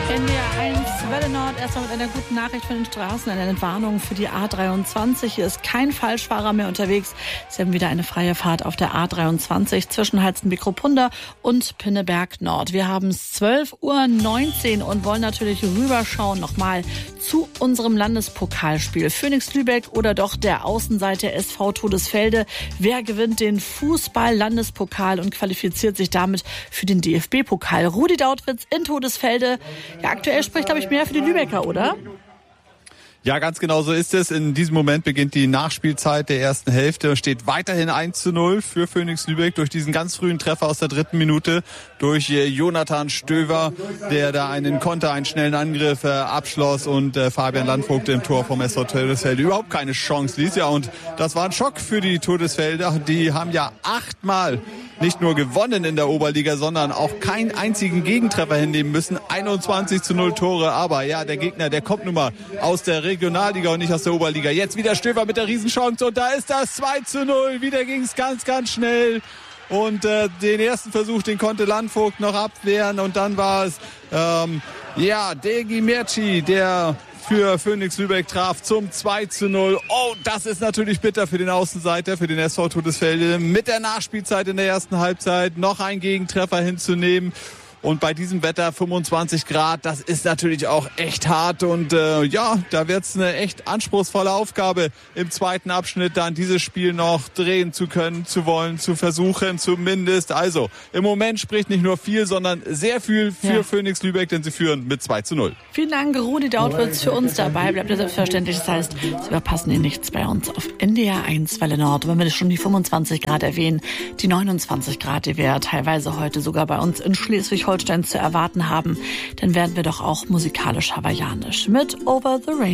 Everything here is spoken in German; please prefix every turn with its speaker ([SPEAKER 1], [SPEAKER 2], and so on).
[SPEAKER 1] NDR 1 Welle Nord, erstmal mit einer guten Nachricht von den Straßen, eine Entwarnung für die A23. Hier ist kein Falschfahrer mehr unterwegs. Sie haben wieder eine freie Fahrt auf der A23 zwischen Halstenbeck-Ruppunda und Pinneberg Nord. Wir haben es 12:19 Uhr und wollen natürlich rüberschauen nochmal zu unserem Landespokalspiel. Phoenix Lübeck oder doch der Außenseiter SV Todesfelde. Wer gewinnt den Fußball-Landespokal und qualifiziert sich damit für den DFB-Pokal? Rudi Dautwitz in Todesfelde. Ja, aktuell spricht, glaube ich, mehr für die Lübecker, oder?
[SPEAKER 2] Ja, ganz genau so ist es. In diesem Moment beginnt die Nachspielzeit der ersten Hälfte. Steht weiterhin 1:0 für Phoenix Lübeck durch diesen ganz frühen Treffer aus der 3. Minute durch Jonathan Stöver, der da einen Konter, einen schnellen Angriff abschloss und Fabian Landvogt im Tor vom SV Todesfelde überhaupt keine Chance ließ. Ja, und das war ein Schock für die Todesfelder. Die haben ja 8-mal nicht nur gewonnen in der Oberliga, sondern auch keinen einzigen Gegentreffer hinnehmen müssen. 21:0 Tore. Aber ja, der Gegner, der kommt nun mal aus der Regionalliga und nicht aus der Oberliga. Jetzt wieder Stöver mit der Riesenchance und da ist das 2:0. Wieder ging es ganz, ganz schnell. Und den ersten Versuch, den konnte Landvogt noch abwehren. Und dann war es Degi Merci, der für Phoenix Lübeck traf zum 2:0. Oh, das ist natürlich bitter für den Außenseiter, für den SV Todesfelde. Mit der Nachspielzeit in der ersten Halbzeit noch einen Gegentreffer hinzunehmen. Und bei diesem Wetter 25 Grad, das ist natürlich auch echt hart. Und da wird's eine echt anspruchsvolle Aufgabe im zweiten Abschnitt, dann dieses Spiel noch drehen zu können, zu wollen, zu versuchen zumindest. Also im Moment spricht nicht nur viel, sondern sehr viel für Phoenix Lübeck, denn sie führen mit 2:0.
[SPEAKER 1] Vielen Dank, Rudi Dautwitz, für uns dabei. Bleibt ja selbstverständlich. Das heißt, Sie verpassen hier nichts bei uns auf NDR 1 Welle Nord. Wenn wir schon die 25 Grad erwähnen, die 29 Grad, die wir teilweise heute sogar bei uns in Schleswig-Holstein zu erwarten haben, dann werden wir doch auch musikalisch hawaiianisch mit Over the Rainbow.